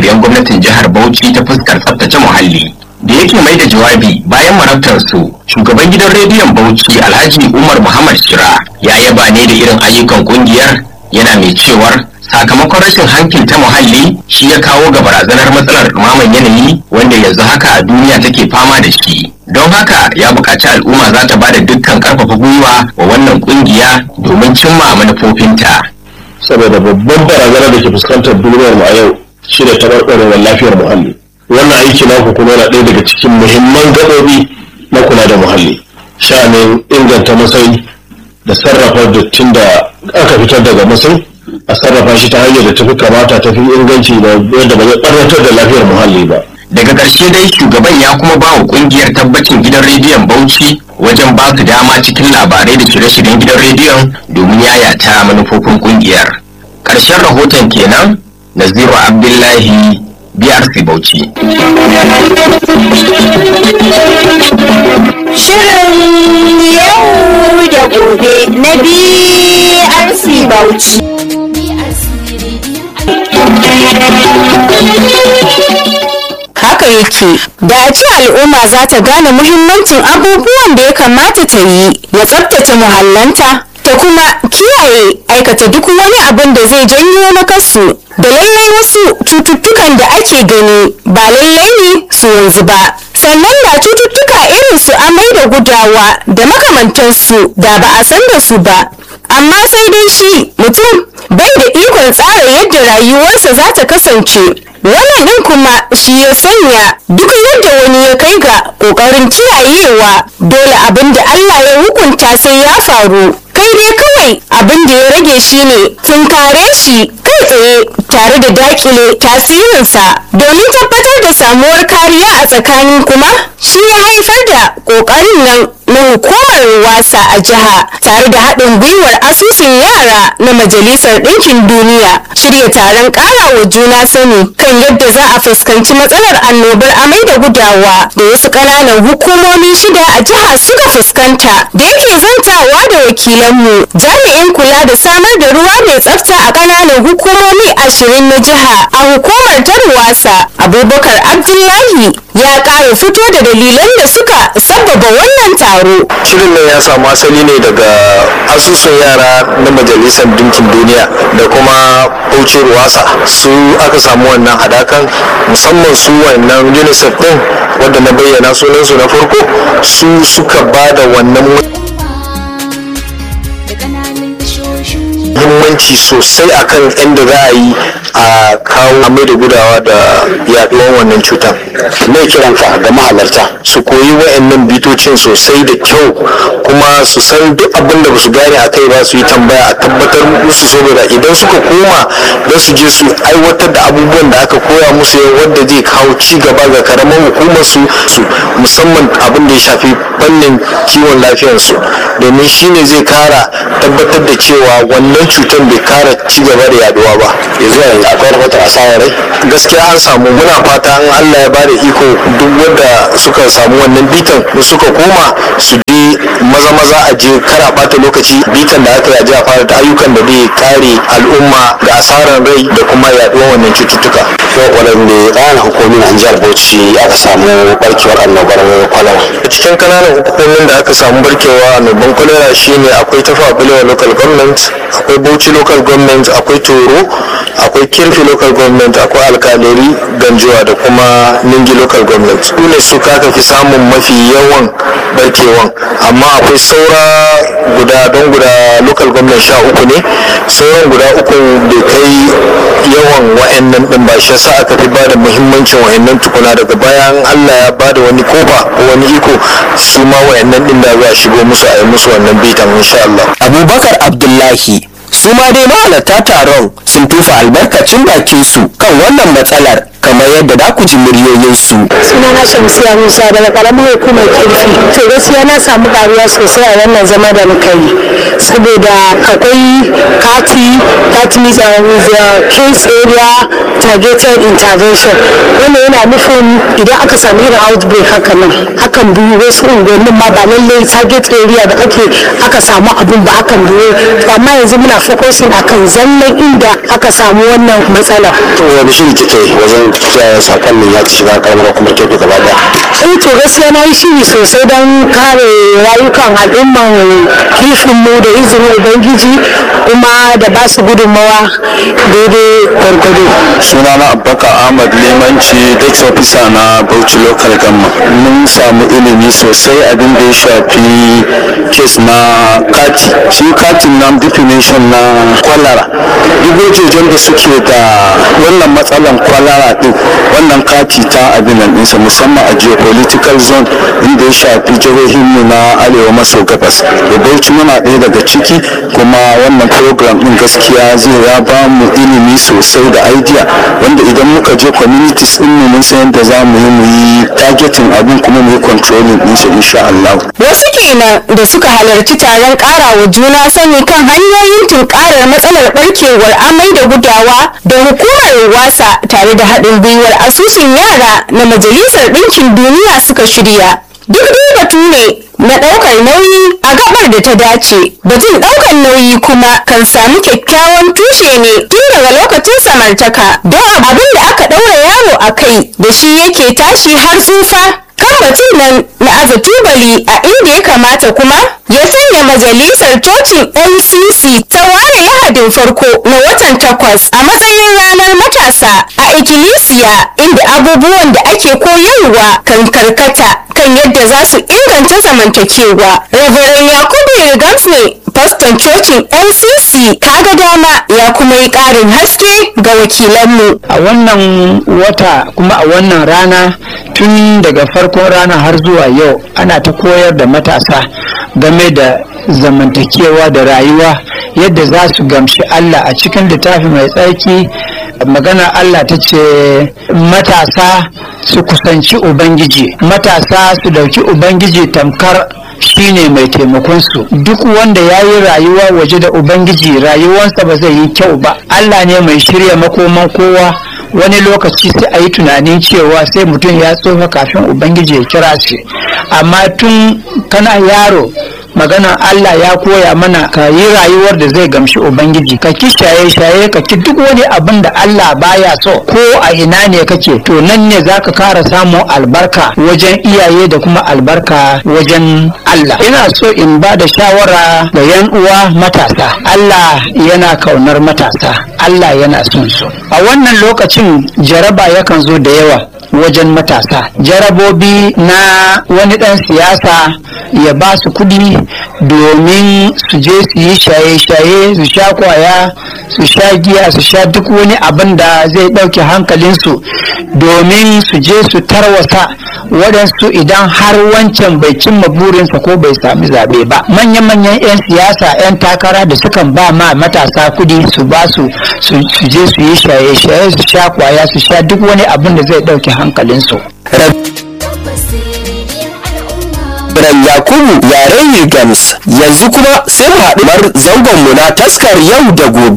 shirye-shiryen gwamnatin jihar Bauchi ta fuskar tsaftace muhalli. Da yake mai da jawabi bayan marabtar su, shugaban gidan rediyon Bauchi Alhaji Umar Muhammad Shira ya yaba ne da irin ayyukan kungiyar, yana mai cewar sakamakon rashin hankinta muhalli shi ya kawo ga barazanar matsalar ɗumaman yanayi wanda yanzu haka a duniya take fama da shi. Don haka ya buƙaci al'umma za ta bada dukkan ƙarfafa gwiwa wa wannan ƙungiya domin cimma manufofinta. Saboda babban barazanar da ke fuskantar duniyar mu a yau shi da tabarbarewar lafiyar muhalli. Wannan aiki na kuma yana ɗaya daga cikin muhimman gaɓoɓi na kula da muhalli. Sha'anin inganta masai da sarrafa dattin da aka fitar daga masai, a sarrafa shi ta hanyar da tafi kamata tafi inganci da yadda ba zai ɓarnatar da lafiyar muhalli ba. Daga ƙarshe dai shugaban ya kuma ba wa ƙungiyar tabbacin gidan rediyon Bauchi wajen ba su dama cikin labarai da shirye-shiryen gidan rediyon domin yayata manufofin ƙungiyar. Ƙarshen rahoton kenan, Naziru Abdullahi, BRC Bauchi. Shirin yau da gobe na BRC Bauchi. Haka yake, da a ce al'umma za ta gane muhimmancin abubuwan da ya kamata ta yi ya tsabtace muhallanta ta kuma kiyaye aikata duk wani abin da zai janyo nakasu, da lallai wasu cututtukan da ake gani ba lallai ne su yanzu ba. Sannan da cututtuka irin su amai da gudawa da makamantansu da ba a san da su ba. Amma sai dai shi mutum bai da ikon tsara yadda rayuwarsa za ta kasance. Wannan ɗin kuma shi ya sanya duk yadda wani ya kai ga ƙoƙarin kiyayewa, dole abin da Allah ya hukunta sai ya faru. Kai dai kawai abin da ya rage shi ne tunkare shi kai tsaye tare da dakile tasirinsa domin tabbatar da samuwar kariya a tsakanin, kuma shi ya haifar da ƙoƙarin nan na hukumar wasa a jiha tare da haɗin gwiwar asusun yara na Majalisar Ɗinkin Duniya shirya taron ƙara wa juna sani kan yadda za a fuskanci matsalar annobar amai da gudawa da wasu ƙananan hukumomi 6 a jiha suka fuskanta. Da yake zantawa da wakilanmu, jami'in kula da samar da ruwa mai tsafta a ƙananan hukumomi 20 na jiha a hukumar Tarwasa, Abubakar Abdullahi, ya ƙara fito da dalilan da suka sabbaba wannan taro. Shirin nan ya samu asali ne daga asusun yara na Majalisar Dinkin Duniya da kuma Bauchi Ruwasa. Su aka samu wannan hadakan, musamman su wannan UNICEF din wanda na bayyana sunansu na farko, su suka ba da wannan muhimmanci sosai akan inda za a yi a kawo amai da gudawa da yaduwar wannan cutar. Mai kiranka ga mahalarta su koyi wa'annan bitocin sosai da kyau, kuma su san duk abin da ba su gane a kai ba su yi tambaya a tabbatar musu, saboda idan suka koma don su je su aiwatar da abubuwan da aka koya musu wanda zai kawo ci gaba ga karamar hukumar su musamman abin da ya shafi fannin kiwon lafiyarsu, domin shine zai kara tabbatar da cewa wannan cutar bai kara ci gaba da yaduwa ba. Yanzu akwai rahoton asarar rai gaskiya an samu, muna fata an Allah ya bada iko duk wanda suka samu wannan bitan da suka koma su bi maza a je kara bata lokaci. Bitan da aka yi a ji a fara da ayyukan da zai kare al'umma da asarar rai da kuma yaduwar wannan cututtuka. Waɗanda ƙananan hukumomin an jihar Bauchi aka samu barkewar annobar kwalara. A cikin ƙananan hukumomin da aka samu barkewar annobar kwalara shine akwai Tafa Balewa local government, akwai Bauchi local government, akwai Toro, akwai Kirfi local government, akwai Alkaleri, Ganjuwa da kuma Ningi local government. Su ne suka fi samun mafi yawan barkewan, amma akwai saura guda local government 13 ne, sauran guda 3 bai kai yawan wa'annan din ba, shi yasa aka fi bada muhimmancin wa'annan tukuna. Daga bayan Allah ya bada wani kofa ko wani iko, su ma wa'annan din da za a shigo musu a yi musu wannan bitan insha Allah. Abubakar Abdullahi, su ma dai mahalarta taron sun tufa albarkacin bakin su kan wannan matsalar, kamar yadda da ku ji muryoyinsu. Sunana Shamsiya Musa daga karamar hukumar Kirfi. To gaskiya na samu karuwa sosai a wannan zama da muka yi, saboda akwai kati means case area targeted intervention, wanda yana nufin idan aka samu irin outbreak haka nan, hakan bi wasu unguwannin ma ba lallai target area da aka samu abun ba, hakan bi. Amma yanzu muna focusing akan zallan inda aka samu wannan matsala. To wani shiri kike wajen sakon nan ya ci shiga karamar kuma Kebbi gaba daya. To gaskiya na yi shiri sosai don kare rayukan al'umman kifin mu da izinin ubangiji kuma da ba su gudunmawa daidai gwargwado. Sunana Abubakar Ahmad Limanci, Dex Officer na Bauchi Local Government. Mun samu ilimi sosai abin da ya shafi kes na kati. Shi katin na definition na kwalara. Duk wajejen da suke da wannan matsalan kwalara din, wannan kati ta abin nan ɗinsa musamman a geopolitical zone inda ya shafi jihohinmu na arewa maso gabas. Da Bauchi muna ɗaya daga ciki kuma wannan program ɗin gaskiya zai ya ba mu ilimi sosai da idea wanda idan muka je communities din mu mun san yadda za mu yi targeting abin kuma mu yi controlling din shi insha Allah. Wasu kenan da suka halarci taron karawa juna sani kan hanyoyin tunkarar matsalar barkewar amai da gudawa da hukumar wasa tare da haɗin gwiwar asusun yara na Majalisar Ɗinkin Duniya suka shirya. Duk batu ne na ɗaukar nauyi a gabar da ta dace. Batun ɗaukar nauyi kuma kan samu kyakkyawan tushe ne tun daga lokacin samartaka don abin da aka ɗaura yaro a kai da shi yake tashi har tsufa. Kan batun nan na aza tubali a inda ya kamata kuma ya sanya majalisar cocin NCC ta ware lahadin farko na watan 8 a matsayin ranar matasa a ikkilisiya inda abubuwan da ake koyarwa kan karkata kan yadda za su inganta zamantakewa. Reverend Yakubu Rigamsne, faston cocin NCC kaga dama ya kuma yi ƙarin haske ga wakilanmu. A wannan wata kuma a wannan rana tun daga farkon rana har zuwa yau ana ta koyar da matasa game da zamantakewa da rayuwa yadda za su gamshi Allah a cikin littafi mai tsarki. Magana Allah ta ce matasa su kusanci Ubangiji, matasa su dauki Ubangiji tamkar shine mai taimakonsu. Duk wanda ya yi rayuwa waje da Ubangiji rayuwarsa ba zai yi kyau ba. Allah ne mai shirya makoman kowa. Wani lokaci sai a yi tunanin cewa sai mutum ya tsofa kafin Ubangiji ya kira shi, amma tun kana yaro maganan Allah ya koya mana ka yi rayuwar da zai gamshi Ubangiji, ka ki shaye-shaye, ka ki duk wani abin da Allah baya so. Ko a ina ne kake, to nan ne za ka kara samun albarka wajen iyaye da kuma albarka wajen Allah. Ina so in ba da shawara ga 'yan uwa matasa. Allah yana kaunar matasa, Allah yana son su. A wannan lokacin jaraba yakan zo da yawa wajen matasa. Jarabobi na wani ɗan siyasa ya ba su kudi domin su je su yi shaye-shaye, su sha kwaya, su sha giya, su sha duk wani abin da zai ɗauke hankalinsu domin su je su tarwasa waɗansu idan har wancan bai cimma burinsa ko bai sami zaɓe ba. Manya-manyan 'yan siyasa 'yan takara da sukan ba ma matasa kudi su ba su je su yi shaye-shaye, su sha kwaya, su sha duk wani abin da zai ɗauke hankalinsu. Ran Yakubu Yaren Gams yanzu kuma sai mu haɗu zangonmu na taskar yau da gobe.